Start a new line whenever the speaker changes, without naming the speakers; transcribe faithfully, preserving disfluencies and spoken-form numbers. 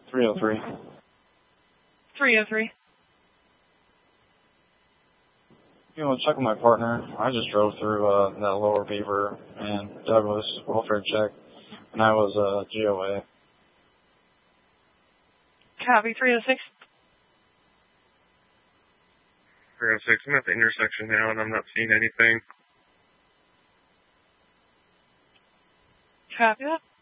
three oh three.
three oh three.
You know, check with my partner. I just drove through uh, that Lower Beaver and Douglas welfare check, and I was uh, G O A.
Copy, three oh six.
three oh six, I'm at the intersection now, and I'm not seeing anything.
Copy that.